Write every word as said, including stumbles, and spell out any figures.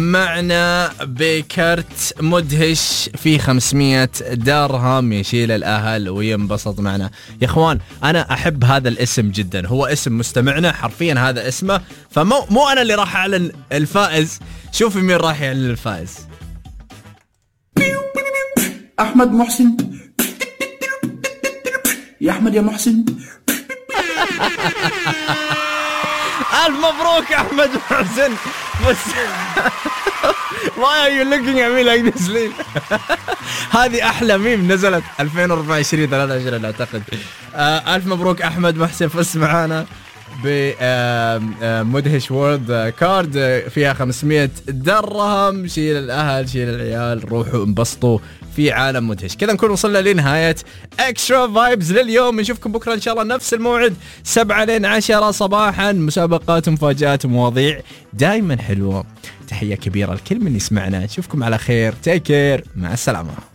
معنا بكرت مدهش في خمسمية درهم يشيل الأهل وينبسط معنا. يا إخوان أنا أحب هذا الاسم جدا، هو اسم مستمعنا حرفيا هذا اسمه، فمو مو أنا اللي راح أعلن الفائز. شوفي مين راح يعلن الفائز. أحمد محسن. يا أحمد يا محسن. ألف مبروك أحمد محسن. بس why are you looking at me like this لين؟ هذه أحلى ميم نزلت ألفين وأربعة وعشرين ثلاثة وعشرين أعتقد. آه ألف مبروك أحمد محسن، فز معانا بمدهش وورد كارد فيها خمسمية درهم. شيل الأهل شيل العيال، روحوا انبسطوا في عالم مدهش. كذا نكون وصلنا لنهاية اكسترا فايبز لليوم. نشوفكم بكرة ان شاء الله نفس الموعد سبعة لين عشرة صباحا. مسابقات ومفاجآت ومواضيع دائما حلوة. تحية كبيرة لكل من يسمعنا. نشوفكم على خير. تيك كير، مع السلامة.